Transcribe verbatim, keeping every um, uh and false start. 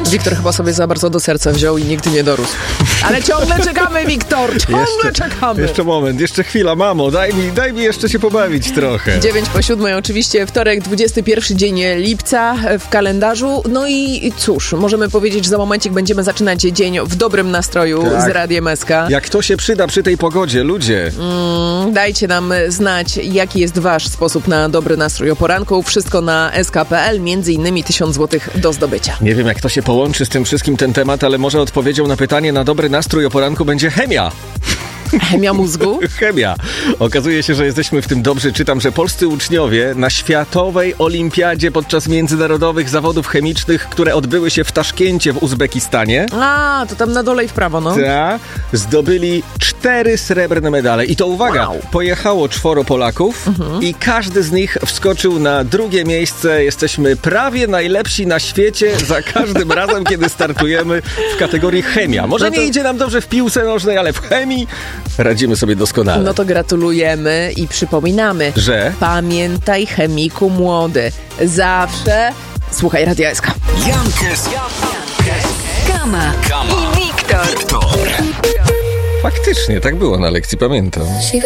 Wiktor chyba sobie za bardzo do serca wziął i nigdy nie dorósł. Ale ciągle czekamy, Wiktor, ciągle jeszcze, czekamy. Jeszcze moment, jeszcze chwila, mamo, daj mi, daj mi jeszcze się pobawić trochę. dziewięć po siódmej, oczywiście wtorek, dwudziesty pierwszy dzień lipca w kalendarzu. No i cóż, możemy powiedzieć, że za momencik będziemy zaczynać dzień w dobrym nastroju tak. z Radiem S K. Jak to się przyda przy tej pogodzie, ludzie? Mm, dajcie nam znać, jaki jest wasz sposób na dobry nastrój o poranku. Wszystko na es ka kropka pe el, między innymi tysiąc złotych do zdobycia. Nie wiem, jak to się połączy z tym wszystkim ten temat, ale może odpowiedzią na pytanie na dobry nastrój o poranku będzie chemia. Chemia mózgu? Chemia. Okazuje się, że jesteśmy w tym dobrzy. Czytam, że polscy uczniowie na Światowej Olimpiadzie podczas międzynarodowych zawodów chemicznych, które odbyły się w Taszkencie w Uzbekistanie, A, to tam na dole i w prawo, no. ta, zdobyli cztery srebrne medale. I to uwaga, Wow. pojechało czworo Polaków mhm. i każdy z nich wskoczył na drugie miejsce. Jesteśmy prawie najlepsi na świecie za każdym razem, kiedy startujemy w kategorii chemia. Może No to... nie idzie nam dobrze w piłce nożnej, ale w chemii radzimy sobie doskonale. No to gratulujemy i przypominamy, że pamiętaj, chemiku młody, zawsze słuchaj Radia S K. Jankes, Kama, Kama i Wiktor. faktycznie tak było na lekcji, pamiętam.